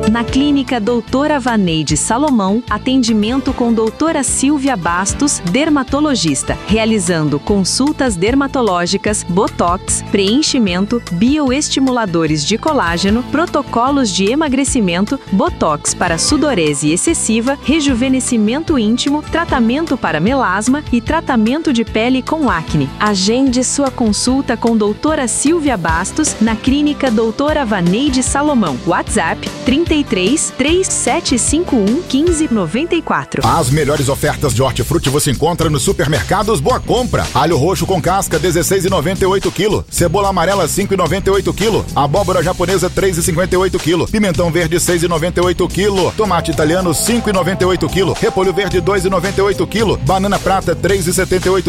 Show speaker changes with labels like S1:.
S1: Na Clínica Doutora Vaneide Salomão, atendimento com doutora Silvia Bastos, dermatologista, realizando consultas dermatológicas, botox, preenchimento, bioestimuladores de colágeno, protocolos de emagrecimento, botox para sudorese excessiva, rejuvenescimento íntimo, tratamento para melasma e tratamento de pele com acne. Agende sua consulta com doutora Silvia Bastos na Clínica Doutora Vaneide Salomão. WhatsApp 33 3751 1594.
S2: As melhores ofertas de hortifruti você encontra nos supermercados Boa Compra. Alho roxo com casca 16,98 kg. Cebola amarela 5,98 kg. Abóbora japonesa 3,58 kg. Pimentão verde 6,98 kg. Tomate italiano 5,98 kg. Repolho verde 2,98 kg. Banana prata 3,78